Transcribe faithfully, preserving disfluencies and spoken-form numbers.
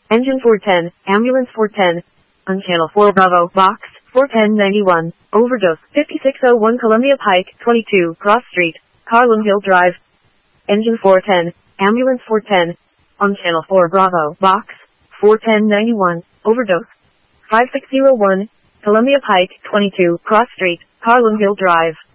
Engine four ten, Ambulance four ten. On Channel four Bravo, Box four ten ninety-one. Overdose, fifty-six oh one Columbia Pike, twenty-two, Cross Street, Carlin Hill Drive. Engine four ten, Ambulance four ten. On Channel four Bravo, Box four ten ninety-one. Overdose, five six oh one, Columbia Pike, twenty-two, Cross Street, Carlin Hill Drive.